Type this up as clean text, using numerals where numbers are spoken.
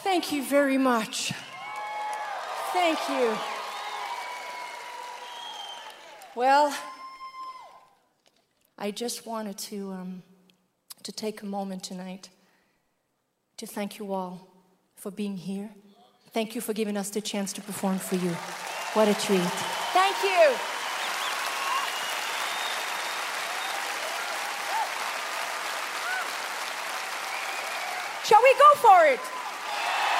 Thank you very much. Thank you. Well, I just wanted to take a moment tonight to thank you all for being here. Thank you for giving us the chance to perform for you. What a treat. Thank you. Shall we go for it?